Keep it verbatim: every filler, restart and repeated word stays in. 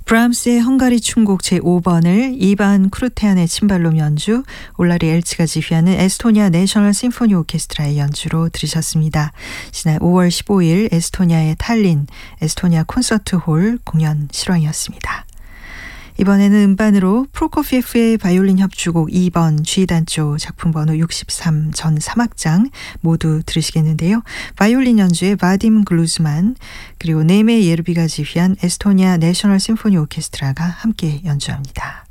브람스의 헝가리 춤곡 제오 번을 이반 크루테안의 침발롬 연주, 올라리 엘츠가 지휘하는 에스토니아 내셔널 심포니 오케스트라의 연주로 들으셨습니다. 지난 오월 십오일 에스토니아의 탈린 에스토니아 콘서트홀 공연 실황이었습니다. 이번에는 음반으로 프로코피에프의 바이올린 협주곡 이 번 G단조 작품 번호 육십삼 전 삼 악장 모두 들으시겠는데요. 바이올린 연주의 바딤 글루즈만 그리고 네메 예르비가 지휘한 에스토니아 내셔널 심포니 오케스트라가 함께 연주합니다.